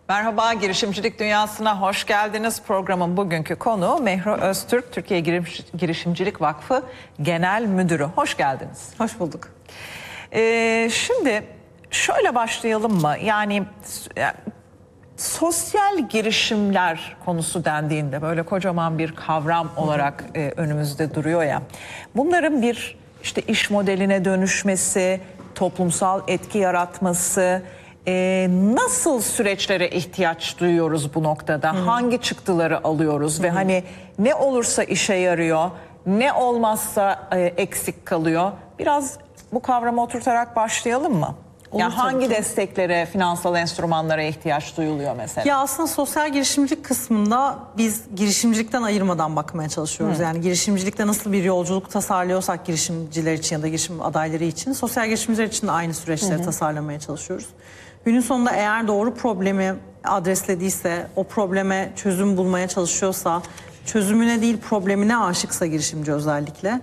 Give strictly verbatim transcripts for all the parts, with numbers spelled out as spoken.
Merhaba, girişimcilik dünyasına hoş geldiniz. Programın bugünkü konuğu Mehru Öztürk, Türkiye Girişimcilik Vakfı Genel Müdürü. Hoş geldiniz. Hoş bulduk. Ee, şimdi şöyle başlayalım mı? Yani sosyal girişimler konusu dendiğinde böyle kocaman bir kavram olarak e, önümüzde duruyor ya. Bunların bir işte iş modeline dönüşmesi, toplumsal etki yaratması, e, nasıl süreçlere ihtiyaç duyuyoruz bu noktada? Hı. Hangi çıktıları alıyoruz? Hı. Ve hani ne olursa işe yarıyor, ne olmazsa e, eksik kalıyor? Biraz bu kavramı oturtarak başlayalım mı? Olur, ya hangi desteklere, finansal enstrümanlara ihtiyaç duyuluyor mesela? Ya aslında sosyal girişimcilik kısmında biz girişimcilikten ayırmadan bakmaya çalışıyoruz. Hı. Yani girişimcilikte nasıl bir yolculuk tasarlıyorsak girişimciler için ya da girişim adayları için, sosyal girişimciler için de aynı süreçleri hı hı. tasarlamaya çalışıyoruz. Günün sonunda eğer doğru problemi adreslediyse, o probleme çözüm bulmaya çalışıyorsa, çözümüne değil problemine aşıksa girişimci özellikle.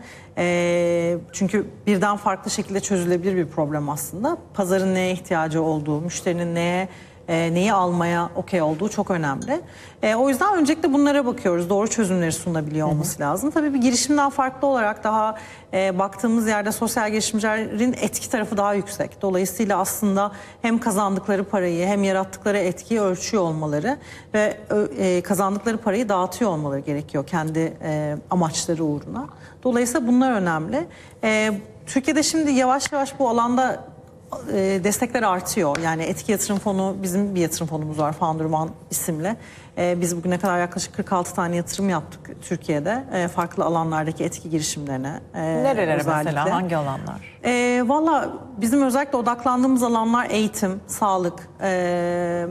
E, çünkü birden farklı şekilde çözülebilir bir problem aslında. Pazarın neye ihtiyacı olduğu, müşterinin neye e, neyi almaya okey olduğu çok önemli. E, o yüzden öncelikle bunlara bakıyoruz. Doğru çözümleri sunabiliyor olması hı hı. lazım. Tabii bir girişimden farklı olarak daha e, baktığımız yerde sosyal girişimcilerin etki tarafı daha yüksek. Dolayısıyla aslında hem kazandıkları parayı hem yarattıkları etkiyi ölçüyor olmaları ve e, kazandıkları parayı dağıtıyor olmaları gerekiyor kendi e, amaçları uğruna. Dolayısıyla bunlar önemli. E, Türkiye'de şimdi yavaş yavaş bu alanda e, destekler artıyor. Yani etki yatırım fonu, bizim bir yatırım fonumuz var, Founder One isimli. E, biz bugüne kadar yaklaşık kırk altı tane yatırım yaptık Türkiye'de. E, farklı alanlardaki etki girişimlerine. E, Nerelere mesela? Hangi alanlar? E, Valla bizim özellikle odaklandığımız alanlar eğitim, sağlık, e,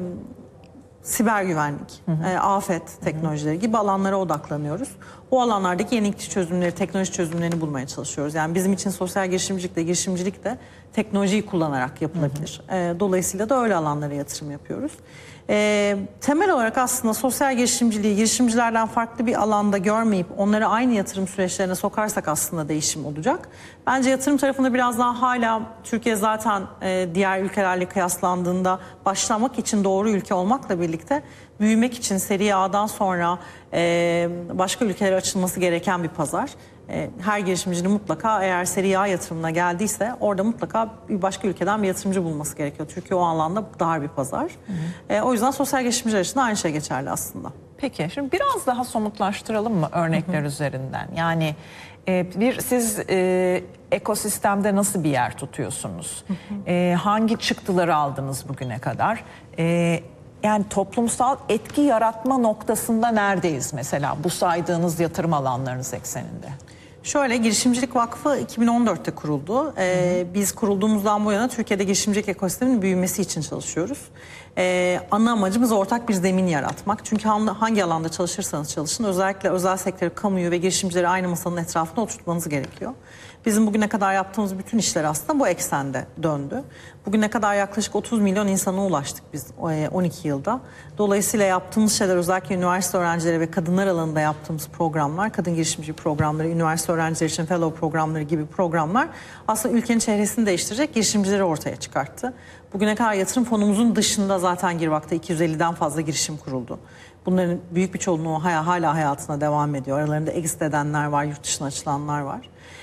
siber güvenlik, hı hı. E, afet teknolojileri gibi alanlara odaklanıyoruz. O alanlardaki yenilikçi çözümleri, teknoloji çözümlerini bulmaya çalışıyoruz. Yani bizim için sosyal girişimcilik de girişimcilik de teknolojiyi kullanarak yapılabilir. Hı hı. E, dolayısıyla da öyle alanlara yatırım yapıyoruz. E, temel olarak aslında sosyal girişimciliği girişimcilerden farklı bir alanda görmeyip onları aynı yatırım süreçlerine sokarsak aslında değişim olacak. Bence yatırım tarafında biraz daha hala Türkiye zaten e, diğer ülkelerle kıyaslandığında başlamak için doğru ülke olmakla birlikte büyümek için seri A'dan sonra e, başka ülkelere açılması gereken bir pazar. E, her girişimcinin mutlaka eğer seri A yatırımına geldiyse orada mutlaka bir başka ülkeden bir yatırımcı bulması gerekiyor. Türkiye o anlamda dar bir pazar. Hı hı. E, o yüzden sosyal girişimciler için de aynı şey geçerli aslında. Peki şimdi biraz daha somutlaştıralım mı örnekler hı hı. üzerinden? Yani e, bir siz e, ekosistemde nasıl bir yer tutuyorsunuz? Hı hı. E, hangi çıktıları aldınız bugüne kadar? E, Yani toplumsal etki yaratma noktasında neredeyiz mesela bu saydığınız yatırım alanlarınız ekseninde? Şöyle, Girişimcilik Vakfı iki bin on dörtte kuruldu. Ee, biz kurulduğumuzdan bu yana Türkiye'de girişimcilik ekosisteminin büyümesi için çalışıyoruz. Ee, ana amacımız ortak bir zemin yaratmak. Çünkü hangi alanda çalışırsanız çalışın, özellikle özel sektörü, kamuyu ve girişimcileri aynı masanın etrafında oturtmanız gerekiyor. Bizim bugüne kadar yaptığımız bütün işler aslında bu eksende döndü. Bugüne kadar yaklaşık otuz milyon insana ulaştık biz on iki yılda. Dolayısıyla yaptığımız şeyler özellikle üniversite öğrencileri ve kadınlar alanında yaptığımız programlar, kadın girişimci programları, üniversite öğrencileri için fellow programları gibi programlar aslında ülkenin çehresini değiştirecek girişimcileri ortaya çıkarttı. Bugüne kadar yatırım fonumuzun dışında zaten Girvak'ta iki yüz elliden fazla girişim kuruldu. Bunların büyük bir çoğunluğu hala hayatına devam ediyor. Aralarında exit edenler var, yurt dışına açılanlar var.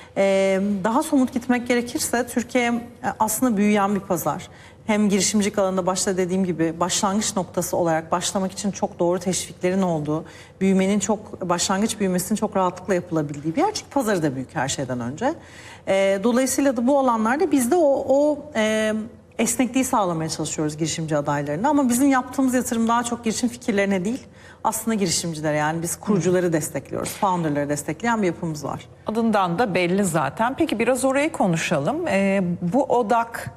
Ee, daha somut gitmek gerekirse Türkiye aslında büyüyen bir pazar. Hem girişimcilik alanında başta dediğim gibi başlangıç noktası olarak başlamak için çok doğru teşviklerin olduğu, büyümenin çok başlangıç büyümesinin çok rahatlıkla yapılabildiği bir yer. Çünkü pazarı da büyük her şeyden önce. Ee, dolayısıyla da bu alanlarda biz de o, o e, esnekliği sağlamaya çalışıyoruz girişimci adaylarına. Ama bizim yaptığımız yatırım daha çok girişim fikirlerine değil, aslında girişimcilere, yani biz kurucuları hmm. destekliyoruz, founderları destekleyen bir yapımız var. Adından da belli zaten. Peki biraz orayı konuşalım. Ee, bu odak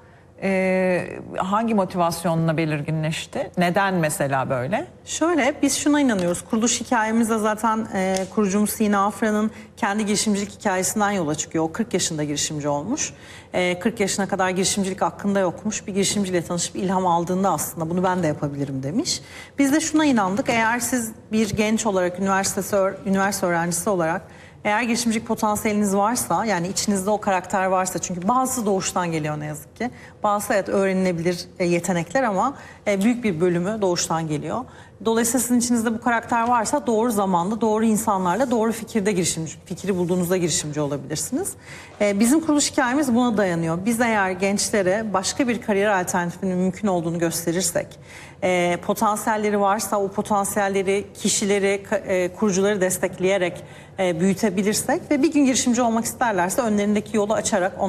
e, hangi motivasyonla belirginleşti? Neden mesela böyle? Şöyle, biz şuna inanıyoruz. Kuruluş hikayemizde zaten e, kurucumuz Sina Afra'nın kendi girişimcilik hikayesinden yola çıkıyor. O kırk yaşında girişimci olmuş. E, kırk yaşına kadar girişimcilik hakkında yokmuş. Bir girişimciyle tanışıp ilham aldığında aslında bunu ben de yapabilirim demiş. Biz de şuna inandık. Eğer siz bir genç olarak, üniversitesi, üniversite öğrencisi olarak Eğer girişimcilik potansiyeliniz varsa, yani içinizde o karakter varsa, çünkü bazısı doğuştan geliyor ne yazık ki. Bazısı evet öğrenilebilir e, yetenekler ama e, büyük bir bölümü doğuştan geliyor. Dolayısıyla sizin içinizde bu karakter varsa doğru zamanda, doğru insanlarla, doğru fikirde girişimci, fikri bulduğunuzda girişimci olabilirsiniz. E, bizim kuruluş hikayemiz buna dayanıyor. Biz eğer gençlere başka bir kariyer alternatifinin mümkün olduğunu gösterirsek, e, potansiyelleri varsa o potansiyelleri, kişileri, e, kurucuları destekleyerek e, büyütebilirsek ve bir gün girişimci olmak isterlerse önlerindeki yolu açarak